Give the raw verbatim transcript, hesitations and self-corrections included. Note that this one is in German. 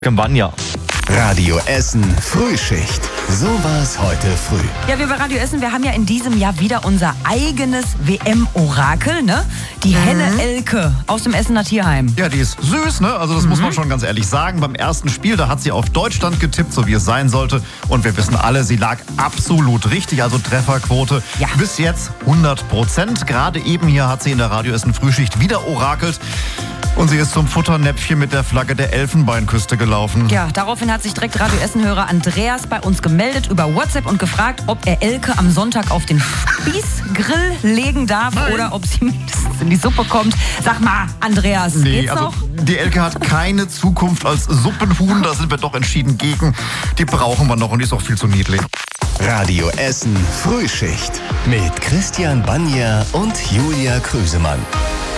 Campagna. Radio Essen Frühschicht. So war's heute früh. Ja, wir bei Radio Essen, wir haben ja in diesem Jahr wieder unser eigenes W M-Orakel, ne? Die mhm. Henne Elke aus dem Essener Tierheim. Ja, die ist süß, ne? Also das mhm. muss man schon ganz ehrlich sagen. Beim ersten Spiel, da hat sie auf Deutschland getippt, so wie es sein sollte. Und wir wissen alle, sie lag absolut richtig. Also Trefferquote ja. bis jetzt hundert Prozent. Gerade eben hier hat sie in der Radio Essen Frühschicht wieder orakelt. Und sie ist zum Futternäpfchen mit der Flagge der Elfenbeinküste gelaufen. Ja, daraufhin hat sich direkt Radio Essen-Hörer Andreas bei uns gemeldet über WhatsApp und gefragt, ob er Elke am Sonntag auf den Spießgrill legen darf Nein. oder ob sie mindestens in die Suppe kommt. Sag mal, Andreas, nee, geht's also noch? Die Elke hat keine Zukunft als Suppenhuhn, da sind wir doch entschieden gegen. Die brauchen wir noch und die ist auch viel zu niedlich. Radio Essen Frühschicht mit Christian Banja und Julia Krüsemann.